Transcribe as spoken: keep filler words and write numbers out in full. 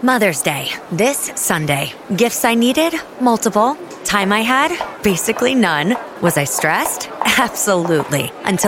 Mother's Day, this Sunday. Gifts I needed? Multiple. Time I had? Basically none. Was I stressed? Absolutely. Until